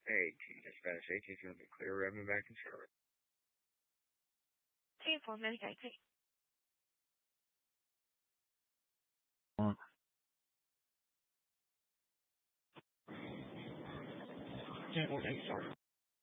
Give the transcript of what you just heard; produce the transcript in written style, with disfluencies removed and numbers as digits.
Dispatch 18 clear Redmond back in service. 10-4 mitigate. Yeah,